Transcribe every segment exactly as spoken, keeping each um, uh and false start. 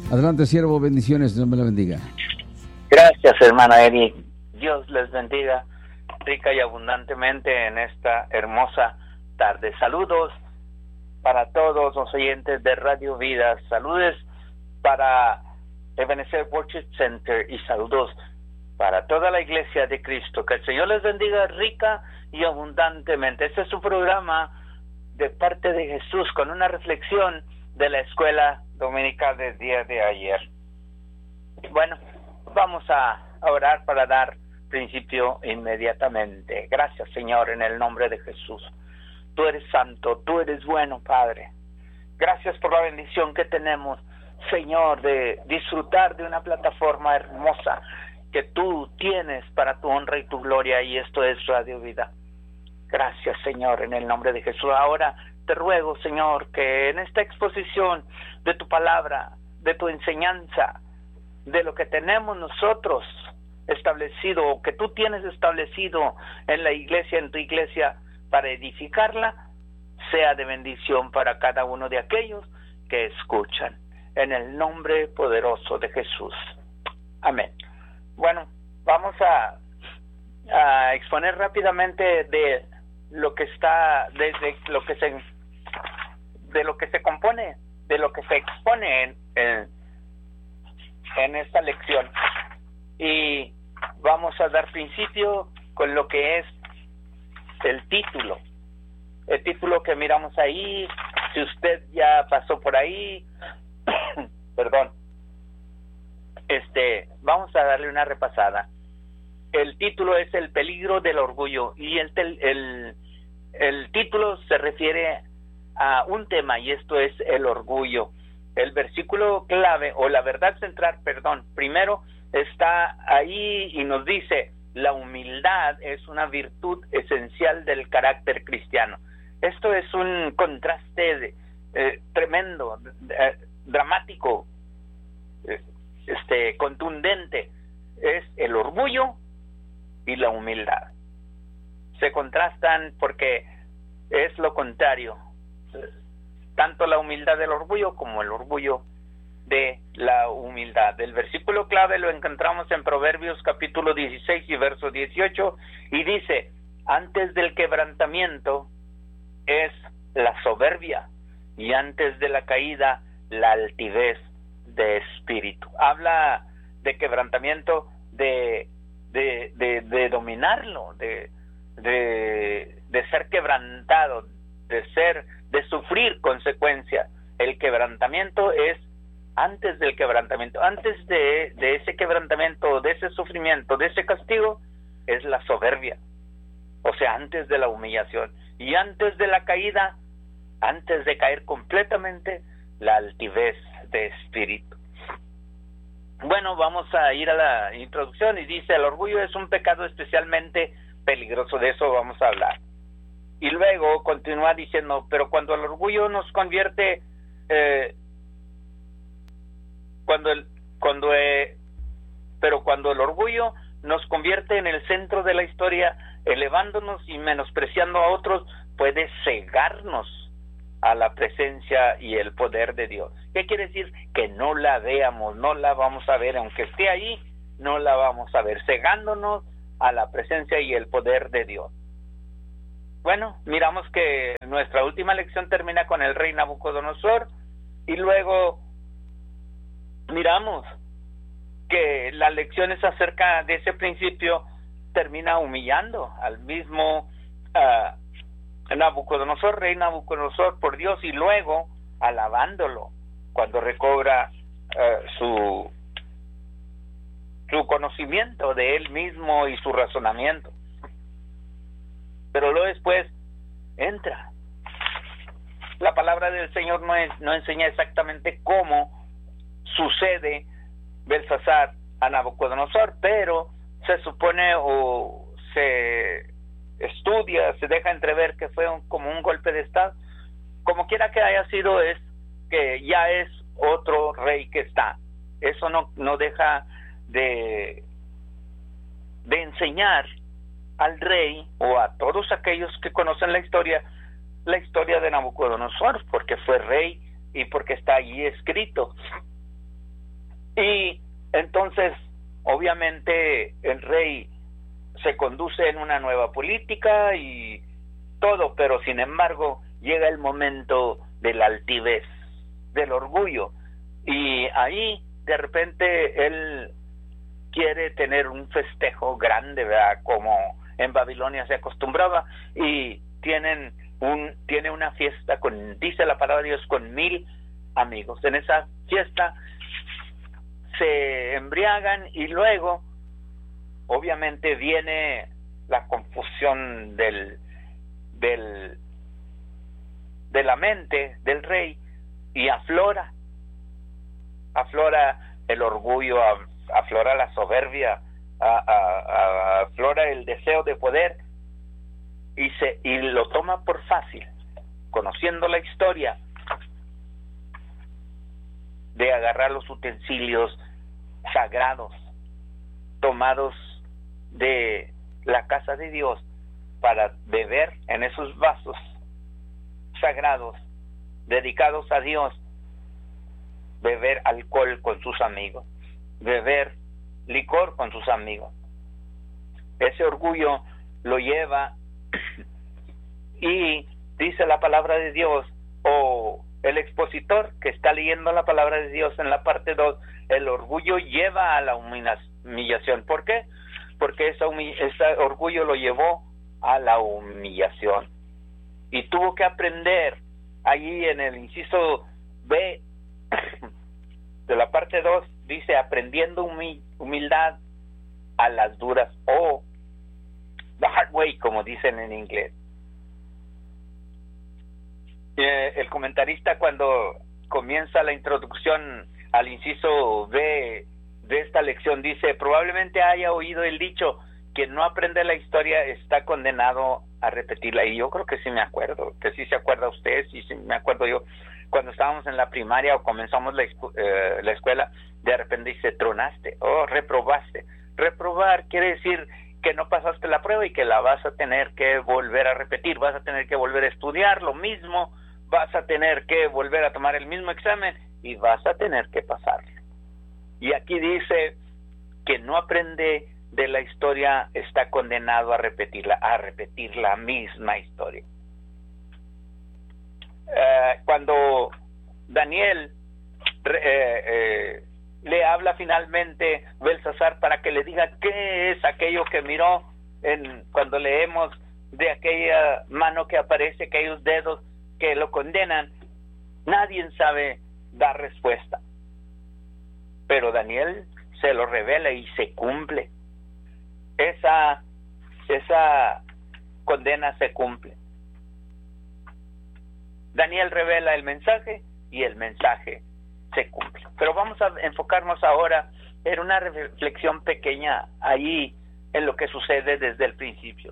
Adelante, siervo, bendiciones, Dios me la bendiga. Gracias, hermana Eri. Dios les bendiga rica y abundantemente en esta hermosa tarde. Saludos para todos los oyentes de Radio Vida. Saludos para Ebenezer Worship Center y saludos para toda la Iglesia de Cristo. Que el Señor les bendiga rica y abundantemente. Este es su programa de parte de Jesús con una reflexión de la escuela dominical del día de ayer. Bueno, vamos a orar para dar principio inmediatamente. Gracias, Señor, en el nombre de Jesús. Tú eres santo, tú eres bueno, Padre. Gracias por la bendición que tenemos, Señor, de disfrutar de una plataforma hermosa que tú tienes para tu honra y tu gloria, y esto es Radio Vida. Gracias, Señor, en el nombre de Jesús. Ahora te ruego, Señor, que en esta exposición de tu palabra, de tu enseñanza, de lo que tenemos nosotros establecido, o que tú tienes establecido en la iglesia, en tu iglesia, para edificarla, sea de bendición para cada uno de aquellos que escuchan. En el nombre poderoso de Jesús. Amén. Bueno, vamos a, a exponer rápidamente de lo que está, de, de lo que se, de lo que se compone, de lo que se expone en, en, en esta lección. Y vamos a dar principio con lo que es el título. El título que miramos ahí, si usted ya pasó por ahí, perdón, este, vamos a darle una repasada. El título es El peligro del orgullo, y el, el, el título se refiere a un tema, y esto es el orgullo. El versículo clave, o la verdad central, perdón, primero está ahí y nos dice: la humildad es una virtud esencial del carácter cristiano. Esto es un contraste de, eh, tremendo, eh, dramático, eh, este, contundente. Es el orgullo y la humildad. Se contrastan porque es lo contrario. Tanto la humildad del orgullo como el orgullo de la humildad. El versículo clave lo encontramos en Proverbios capítulo dieciséis y verso dieciocho, y dice: antes del quebrantamiento es la soberbia, y antes de la caída la altivez de espíritu. Habla de quebrantamiento, de de, de, de dominarlo, de, de de ser quebrantado, de ser, de sufrir consecuencias. El quebrantamiento es antes del quebrantamiento, antes de, de ese quebrantamiento, de ese sufrimiento, de ese castigo, es la soberbia, o sea, antes de la humillación, y antes de la caída, antes de caer completamente, la altivez de espíritu. Bueno, vamos a ir a la introducción, y dice: el orgullo es un pecado especialmente peligroso. De eso vamos a hablar. Y luego continúa diciendo: pero cuando el orgullo nos convierte, eh, cuando el, cuando, eh, pero cuando el orgullo nos convierte en el centro de la historia, elevándonos y menospreciando a otros, puede cegarnos a la presencia y el poder de Dios. ¿Qué quiere decir? Que no la veamos, no la vamos a ver, aunque esté ahí, no la vamos a ver, cegándonos a la presencia y el poder de Dios. Bueno, miramos que nuestra última lección termina con el rey Nabucodonosor, y luego miramos que las lecciones acerca de ese principio termina humillando al mismo uh, Nabucodonosor, rey Nabucodonosor, por Dios, y luego alabándolo cuando recobra uh, su su conocimiento de él mismo y su razonamiento. Pero luego después entra. La palabra del Señor no, es, no enseña exactamente cómo sucede Belsasar a Nabucodonosor, pero se supone o se estudia, se deja entrever que fue un, como un golpe de estado. Como quiera que haya sido, es que ya es otro rey que está. Eso no, no deja de, de enseñar al rey o a todos aquellos que conocen la historia, la historia de Nabucodonosor, porque fue rey y porque está allí escrito. Y entonces, obviamente, el rey se conduce en una nueva política y todo, pero sin embargo, llega el momento de la altivez, del orgullo, y ahí, de repente, él quiere tener un festejo grande, ¿verdad?, como en Babilonia se acostumbraba, y tienen un tiene una fiesta con, dice la palabra de Dios, con mil amigos. En esa fiesta se embriagan y luego obviamente viene la confusión del del de la mente del rey y aflora aflora el orgullo, aflora la soberbia, a, a, a, aflora el deseo de poder, y se y lo toma por fácil, conociendo la historia, de agarrar los utensilios sagrados tomados de la casa de Dios para beber en esos vasos sagrados dedicados a Dios, beber alcohol con sus amigos, beber licor con sus amigos. Ese orgullo lo lleva y dice la palabra de Dios, o el expositor que está leyendo la palabra de Dios en la parte dos, el orgullo lleva a la humillación. ¿Por qué? Porque esa ese orgullo lo llevó a la humillación y tuvo que aprender. Allí en el inciso B de la parte dos dice, aprendiendo humildad a las duras, o the hard way, como dicen en inglés. Eh, el comentarista, cuando comienza la introducción al inciso B de esta lección, dice, probablemente haya oído el dicho, quien no aprende la historia está condenado a repetirla. Y yo creo que sí me acuerdo, que sí se acuerda usted, sí, sí me acuerdo yo, cuando estábamos en la primaria o comenzamos la, eh, la escuela, de repente dice, tronaste, o oh, reprobaste. Reprobar quiere decir que no pasaste la prueba y que la vas a tener que volver a repetir, vas a tener que volver a estudiar lo mismo, vas a tener que volver a tomar el mismo examen y vas a tener que pasarlo. Y aquí dice que no aprende de la historia está condenado a repetirla, a repetir la misma historia. Eh, cuando Daniel eh, eh, le habla finalmente Belsasar para que le diga qué es aquello que miró, en cuando leemos de aquella mano que aparece, aquellos dedos que lo condenan, nadie sabe dar respuesta, pero Daniel se lo revela y se cumple. Esa esa condena se cumple. Daniel revela el mensaje y el mensaje se cumple. Pero vamos a enfocarnos ahora en una reflexión pequeña ahí en lo que sucede desde el principio.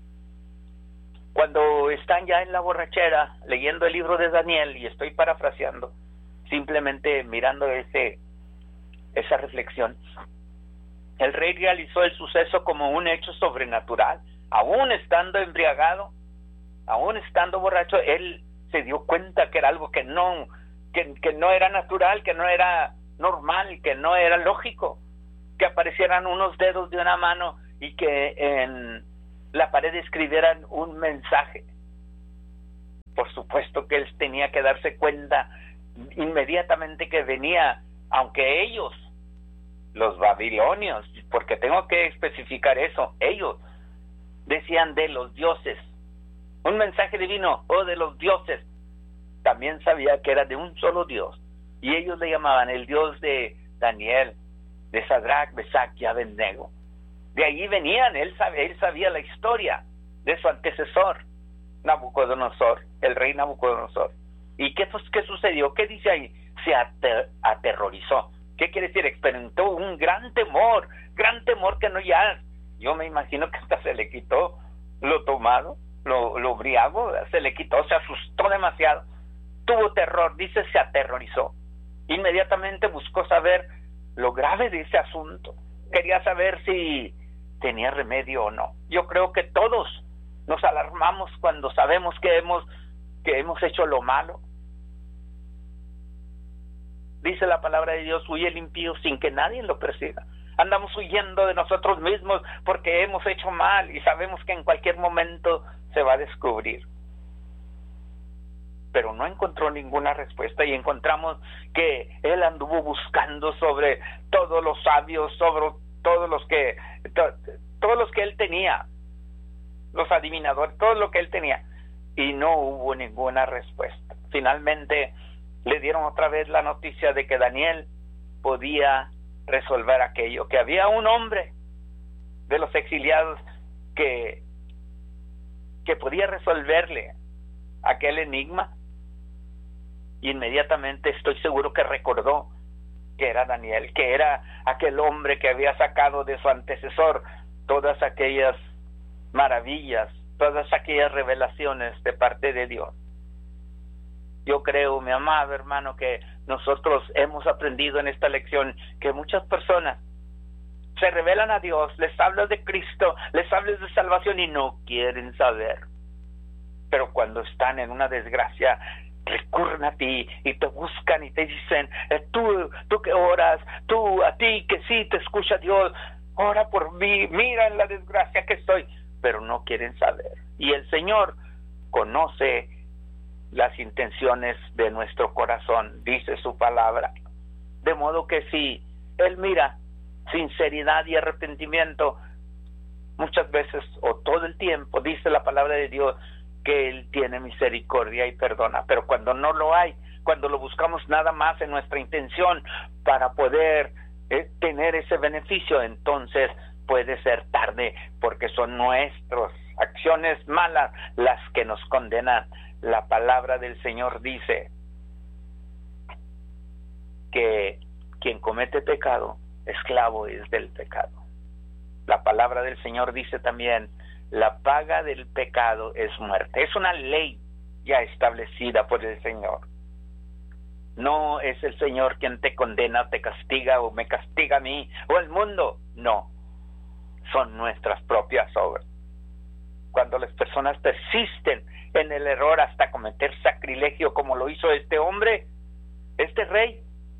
Cuando están ya en la borrachera leyendo el libro de Daniel, y estoy parafraseando, simplemente mirando ese esa reflexión, el rey realizó el suceso como un hecho sobrenatural. Aún estando embriagado, aún estando borracho, él se dio cuenta que era algo que no que, que no era natural, que no era normal, que no era lógico, que aparecieran unos dedos de una mano y que en la pared escribieran un mensaje. Por supuesto que él tenía que darse cuenta inmediatamente que venía, aunque ellos, los babilonios, porque tengo que especificar eso, ellos decían de los dioses, un mensaje divino, o de los dioses, también sabía que era de un solo Dios, y ellos le llamaban el Dios de Daniel, de Sadrach, Mesach y Abednego. De allí venían, él sabía, él sabía la historia de su antecesor, Nabucodonosor, el rey Nabucodonosor. ¿Y qué, pues, qué sucedió? ¿Qué dice ahí? Se ater- aterrorizó. ¿Qué quiere decir? Experimentó un gran temor, gran temor que no ya, yo me imagino que hasta se le quitó lo tomado, lo, lo briago, se le quitó, se asustó demasiado, tuvo terror, dice, se aterrorizó. Inmediatamente buscó saber lo grave de ese asunto, quería saber si tenía remedio o no. Yo creo que todos nos alarmamos cuando sabemos que hemos, que hemos hecho lo malo. Dice la palabra de Dios, huye el impío sin que nadie lo persiga. Andamos huyendo de nosotros mismos porque hemos hecho mal y sabemos que en cualquier momento se va a descubrir. Pero no encontró ninguna respuesta y encontramos que él anduvo buscando sobre todos los sabios, sobre todos los que to, todos los que él tenía, los adivinadores, todo lo que él tenía, y no hubo ninguna respuesta. Finalmente le dieron otra vez la noticia de que Daniel podía resolver aquello, que había un hombre de los exiliados que que podía resolverle aquel enigma. Inmediatamente estoy seguro que recordó que era Daniel, que era aquel hombre que había sacado de su antecesor todas aquellas maravillas, todas aquellas revelaciones de parte de Dios. Yo creo, mi amado hermano, que nosotros hemos aprendido en esta lección que muchas personas se revelan a Dios, les hablas de Cristo, les hablas de salvación y no quieren saber. Pero cuando están en una desgracia, recurren a ti y te buscan y te dicen, eh, tú, tú que oras, tú a ti que sí te escucha Dios, ora por mí, mira en la desgracia que estoy, pero no quieren saber. Y el Señor conoce las intenciones de nuestro corazón, dice su palabra. De modo que si Él mira sinceridad y arrepentimiento, muchas veces o todo el tiempo, dice la palabra de Dios, que Él tiene misericordia y perdona. Pero cuando no lo hay, cuando lo buscamos nada más en nuestra intención para poder eh, tener ese beneficio, entonces puede ser tarde, porque son nuestras acciones malas las que nos condenan. La palabra del Señor dice que quien comete pecado, esclavo es del pecado. La palabra del Señor dice también, la paga del pecado es muerte. Es una ley ya establecida por el Señor. No es el Señor quien te condena, te castiga o me castiga a mí o el mundo. No, son nuestras propias obras. Cuando las personas persisten en el error hasta cometer sacrilegio como lo hizo este hombre, este rey,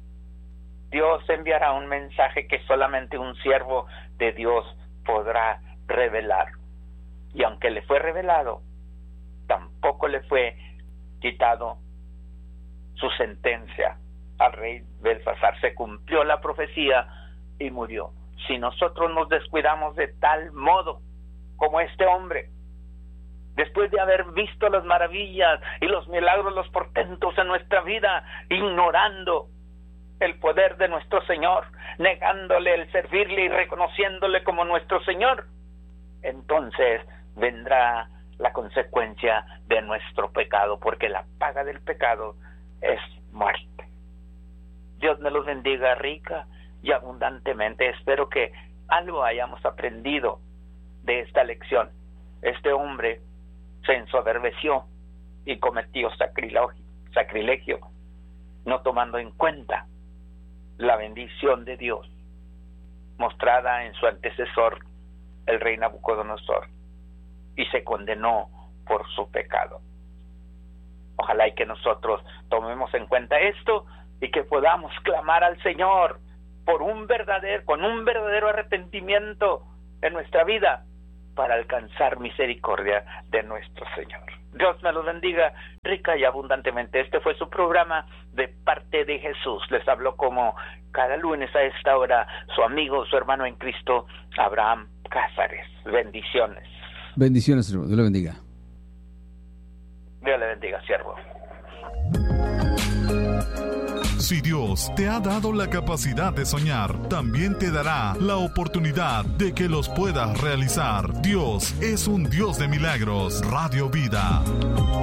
Dios enviará un mensaje que solamente un siervo de Dios podrá revelar. Y aunque le fue revelado, tampoco le fue quitado su sentencia al rey Belsasar. Se cumplió la profecía y murió. Si nosotros nos descuidamos de tal modo como este hombre, después de haber visto las maravillas y los milagros, los portentos en nuestra vida, ignorando el poder de nuestro Señor, negándole el servirle y reconociéndole como nuestro Señor, entonces vendrá la consecuencia de nuestro pecado, porque la paga del pecado es muerte. Dios me los bendiga rica y abundantemente. Espero que algo hayamos aprendido de esta lección. Este hombre se ensoberbeció y cometió sacrilegio, sacrilegio, no tomando en cuenta la bendición de Dios mostrada en su antecesor, el rey Nabucodonosor, y se condenó por su pecado. Ojalá y que nosotros tomemos en cuenta esto y que podamos clamar al Señor por un verdadero, con un verdadero arrepentimiento en nuestra vida para alcanzar misericordia de nuestro Señor. Dios me los bendiga rica y abundantemente. Este fue su programa De Parte de Jesús. Les habló como cada lunes a esta hora su amigo, su hermano en Cristo, Abraham Cázares. Bendiciones. Bendiciones, hermano. Dios le bendiga. Dios le bendiga, siervo. Si Dios te ha dado la capacidad de soñar, también te dará la oportunidad de que los puedas realizar. Dios es un Dios de milagros. Radio Vida.